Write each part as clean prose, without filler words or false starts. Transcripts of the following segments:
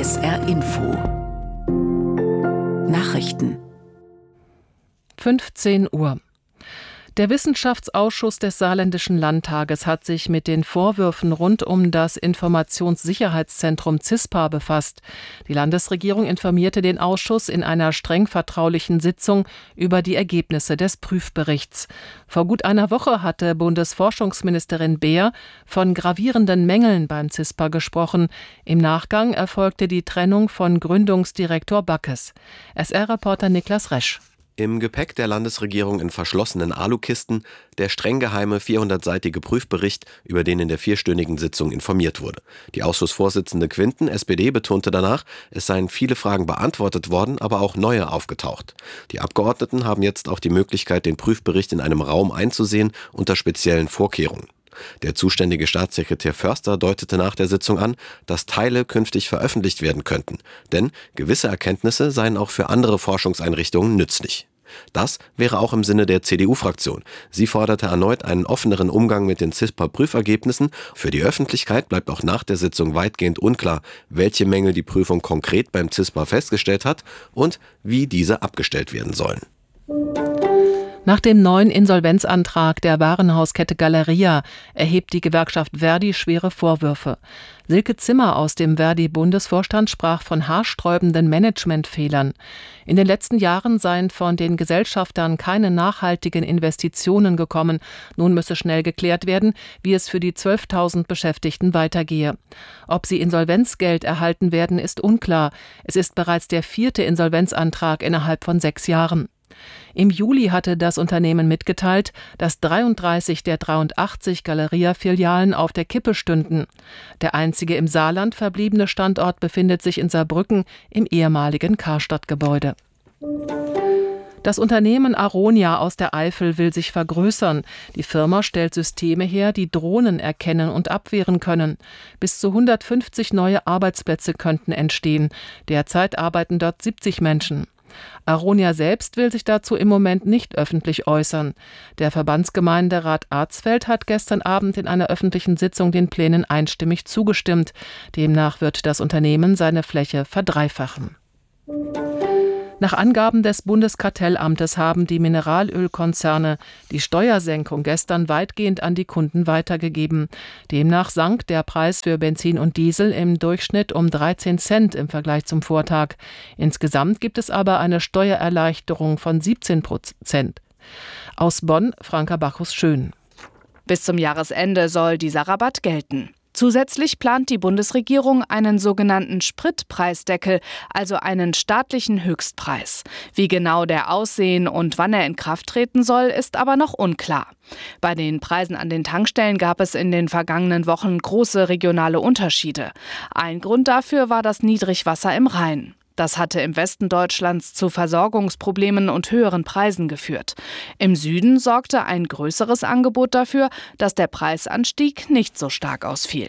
SR Info Nachrichten 15 Uhr. Der Wissenschaftsausschuss des Saarländischen Landtages hat sich mit den Vorwürfen rund um das Informationssicherheitszentrum CISPA befasst. Die Landesregierung informierte den Ausschuss in einer streng vertraulichen Sitzung über die Ergebnisse des Prüfberichts. Vor gut einer Woche hatte Bundesforschungsministerin Beer von gravierenden Mängeln beim CISPA gesprochen. Im Nachgang erfolgte die Trennung von Gründungsdirektor Backes. SR-Reporter Niklas Resch. Im Gepäck der Landesregierung in verschlossenen Alukisten der streng geheime 400-seitige Prüfbericht, über den in der vierstündigen Sitzung informiert wurde. Die Ausschussvorsitzende Quinten, SPD, betonte danach, es seien viele Fragen beantwortet worden, aber auch neue aufgetaucht. Die Abgeordneten haben jetzt auch die Möglichkeit, den Prüfbericht in einem Raum einzusehen, unter speziellen Vorkehrungen. Der zuständige Staatssekretär Förster deutete nach der Sitzung an, dass Teile künftig veröffentlicht werden könnten, denn gewisse Erkenntnisse seien auch für andere Forschungseinrichtungen nützlich. Das wäre auch im Sinne der CDU-Fraktion. Sie forderte erneut einen offeneren Umgang mit den CISPA-Prüfergebnissen. Für die Öffentlichkeit bleibt auch nach der Sitzung weitgehend unklar, welche Mängel die Prüfung konkret beim CISPA festgestellt hat und wie diese abgestellt werden sollen. Nach dem neuen Insolvenzantrag der Warenhauskette Galeria erhebt die Gewerkschaft Verdi schwere Vorwürfe. Silke Zimmer aus dem Verdi-Bundesvorstand sprach von haarsträubenden Managementfehlern. In den letzten Jahren seien von den Gesellschaftern keine nachhaltigen Investitionen gekommen. Nun müsse schnell geklärt werden, wie es für die 12.000 Beschäftigten weitergehe. Ob sie Insolvenzgeld erhalten werden, ist unklar. Es ist bereits der 4. Insolvenzantrag innerhalb von 6 Jahren. Im Juli hatte das Unternehmen mitgeteilt, dass 33 der 83 Galeria-Filialen auf der Kippe stünden. Der einzige im Saarland verbliebene Standort befindet sich in Saarbrücken im ehemaligen Karstadt-Gebäude. Das Unternehmen Aronia aus der Eifel will sich vergrößern. Die Firma stellt Systeme her, die Drohnen erkennen und abwehren können. Bis zu 150 neue Arbeitsplätze könnten entstehen. Derzeit arbeiten dort 70 Menschen. Aronia selbst will sich dazu im Moment nicht öffentlich äußern. Der Verbandsgemeinderat Arzfeld hat gestern Abend in einer öffentlichen Sitzung den Plänen einstimmig zugestimmt. Demnach wird das Unternehmen seine Fläche verdreifachen. Nach Angaben des Bundeskartellamtes haben die Mineralölkonzerne die Steuersenkung gestern weitgehend an die Kunden weitergegeben. Demnach sank der Preis für Benzin und Diesel im Durchschnitt um 13 Cent im Vergleich zum Vortag. Insgesamt gibt es aber eine Steuererleichterung von 17%. Aus Bonn, Franka Bacchus-Schön. Bis zum Jahresende soll dieser Rabatt gelten. Zusätzlich plant die Bundesregierung einen sogenannten Spritpreisdeckel, also einen staatlichen Höchstpreis. Wie genau der aussehen und wann er in Kraft treten soll, ist aber noch unklar. Bei den Preisen an den Tankstellen gab es in den vergangenen Wochen große regionale Unterschiede. Ein Grund dafür war das Niedrigwasser im Rhein. Das hatte im Westen Deutschlands zu Versorgungsproblemen und höheren Preisen geführt. Im Süden sorgte ein größeres Angebot dafür, dass der Preisanstieg nicht so stark ausfiel.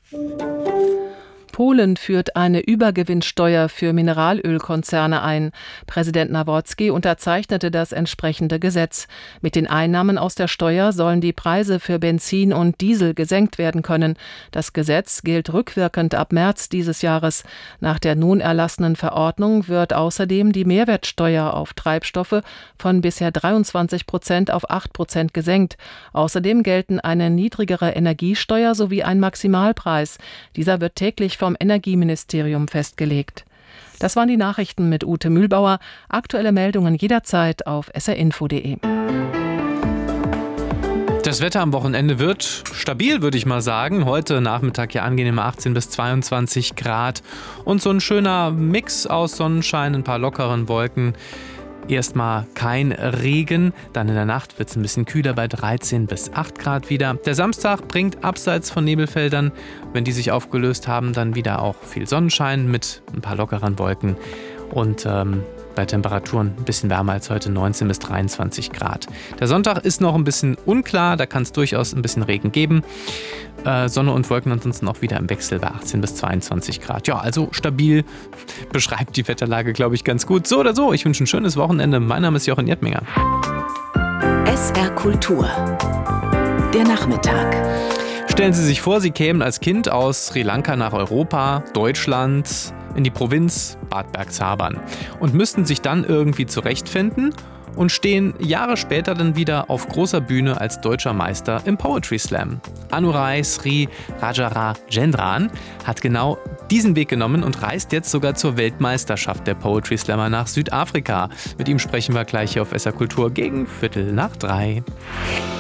Polen führt eine Übergewinnsteuer für Mineralölkonzerne ein. Präsident Nawrocki unterzeichnete das entsprechende Gesetz. Mit den Einnahmen aus der Steuer sollen die Preise für Benzin und Diesel gesenkt werden können. Das Gesetz gilt rückwirkend ab März dieses Jahres. Nach der nun erlassenen Verordnung wird außerdem die Mehrwertsteuer auf Treibstoffe von bisher 23% auf 8% gesenkt. Außerdem gelten eine niedrigere Energiesteuer sowie ein Maximalpreis. Dieser wird täglich vom Energieministerium festgelegt. Das waren die Nachrichten mit Ute Mühlbauer. Aktuelle Meldungen jederzeit auf srinfo.de. Das Wetter am Wochenende wird stabil, würde ich mal sagen. Heute Nachmittag ja angenehme 18 bis 22 Grad und so ein schöner Mix aus Sonnenschein, ein paar lockeren Wolken. Erstmal kein Regen, dann in der Nacht wird es ein bisschen kühler bei 13 bis 8 Grad wieder. Der Samstag bringt abseits von Nebelfeldern, wenn die sich aufgelöst haben, dann wieder auch viel Sonnenschein mit ein paar lockeren Wolken und bei Temperaturen ein bisschen wärmer als heute, 19 bis 23 Grad. Der Sonntag ist noch ein bisschen unklar, da kann es durchaus ein bisschen Regen geben. Sonne und Wolken ansonsten auch wieder im Wechsel bei 18 bis 22 Grad. Ja, also stabil beschreibt die Wetterlage, glaube ich, ganz gut. So oder so, ich wünsche ein schönes Wochenende. Mein Name ist Jochen Erdminger. SR Kultur. Der Nachmittag. Stellen Sie sich vor, Sie kämen als Kind aus Sri Lanka nach Europa, Deutschland, in die Provinz Bad Bergzabern und müssten sich dann irgendwie zurechtfinden und stehen Jahre später dann wieder auf großer Bühne als deutscher Meister im Poetry Slam. Anurai Sri Rajarajendran hat genau diesen Weg genommen und reist jetzt sogar zur Weltmeisterschaft der Poetry Slammer nach Südafrika. Mit ihm sprechen wir gleich hier auf SR Kultur gegen 2:15.